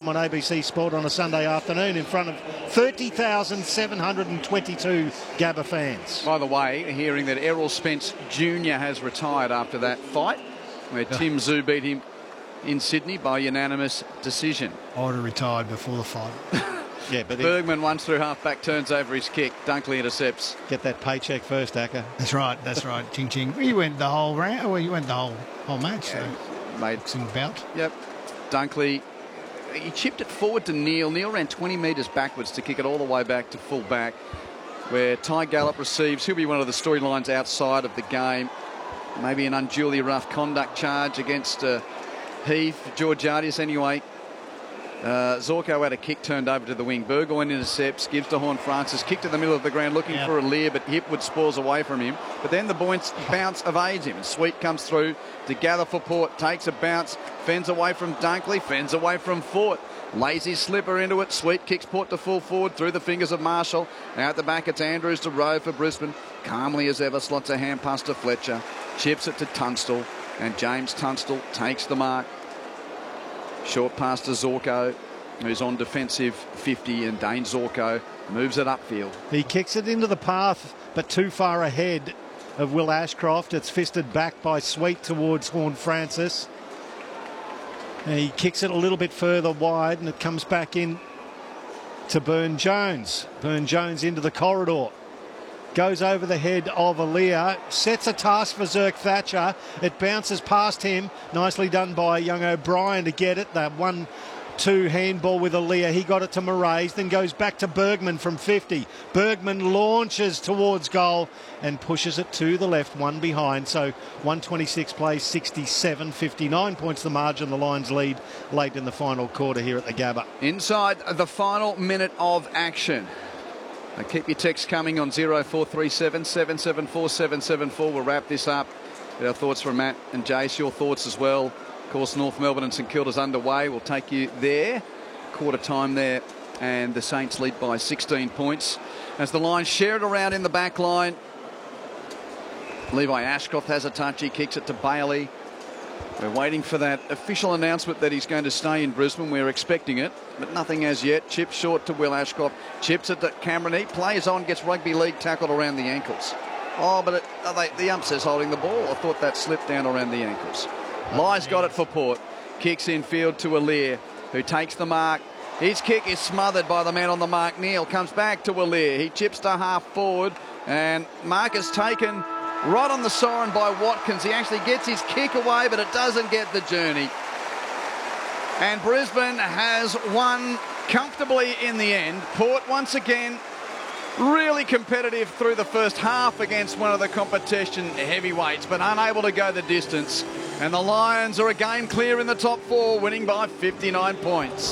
on ABC Sport on a Sunday afternoon in front of 30,722 Gabba fans. By the way, hearing that Errol Spence Jr. has retired after that fight, where Tim Tszyu beat him in Sydney by unanimous decision. I would have retired before the fight. Yeah, but Bergman runs through half-back, turns over his kick. Dunkley intercepts. Get that paycheck first, Acker. That's right. Ching ching. He went the whole round. Well, he went the whole match. Yeah, so. made boxing bout. Yep. Dunkley, he chipped it forward to Neil. Neil ran 20 metres backwards to kick it all the way back to full back, where Ty Gallop receives. He'll be one of the storylines outside of the game. Maybe an unduly rough conduct charge against Heath, Georgiades anyway. Zorko had a kick turned over to the wing. Burgoyne intercepts, gives to Horne-Francis, kick to the middle of the ground looking for a Lear, but Hipwood spoils away from him. But then the bounce evades him, and Sweet comes through to gather for Port, takes a bounce, fends away from Dunkley, fends away from Fort. Lazy slipper into it. Sweet kicks Port to full forward through the fingers of Marshall. Out the back it's Andrews to Rowe for Brisbane. Calmly as ever slots a hand pass to Fletcher. Chips it to Tunstall, and James Tunstall takes the mark. Short pass to Zorko, who's on defensive 50, and Dane Zorko moves it upfield. He kicks it into the path, but too far ahead of Will Ashcroft. It's fisted back by Sweet towards Horne-Francis. He kicks it a little bit further wide, and it comes back in to Burne-Jones. Burne-Jones into the corridor. Goes over the head of Aaliyah, sets a task for Zirk Thatcher. It bounces past him. Nicely done by young O'Brien to get it. That 1-2 handball with Aaliyah. He got it to Moraes, then goes back to Bergman from 50. Bergman launches towards goal and pushes it to the left, one behind. So 126 plays 67, 59 points the margin. The Lions lead late in the final quarter here at the Gabba. Inside the final minute of action. Keep your texts coming on 0437 774 774. We'll wrap this up. Our thoughts from Matt and Jace, your thoughts as well. Of course, North Melbourne and St Kilda's underway. We'll take you there. Quarter time there, and the Saints lead by 16 points. As the Lions share it around in the back line, Levi Ashcroft has a touch. He kicks it to Bailey. We're waiting for that official announcement that he's going to stay in Brisbane. We're expecting it, but nothing as yet. Chip short to Will Ashcroft. Chips it to Cameron. He plays on, gets rugby league tackled around the ankles. Oh, but the ump says holding the ball. I thought that slipped down around the ankles. Ly's got it for Port. Kicks in field to Aaliyah, who takes the mark. His kick is smothered by the man on the mark. Neil comes back to Aaliyah. He chips to half forward, and mark is taken right on the siren by Watkins. He actually gets his kick away, but it doesn't get the journey. And Brisbane has won comfortably in the end. Port, once again, really competitive through the first half against one of the competition heavyweights, but unable to go the distance. And the Lions are again clear in the top four, winning by 59 points.